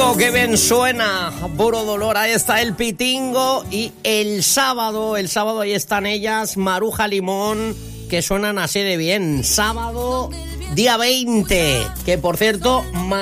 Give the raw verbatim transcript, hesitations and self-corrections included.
Pitingo, que bien suena, puro dolor. Ahí está el Pitingo. Y el sábado, el sábado ahí están ellas, Maruja Limón, que suenan así de bien. Sábado, día veinte, que por cierto...